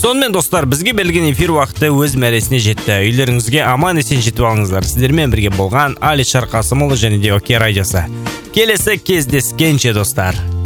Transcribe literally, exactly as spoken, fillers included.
Сонымен достар, бізге берілген эфир уақыты өз мәресіне жетті. Үйлеріңізге аман есен жетіп алыңыздар. Сіздермен бірге болған Али Шарқасымұлы және де Оке радиосы. Келесі кездескенше достар.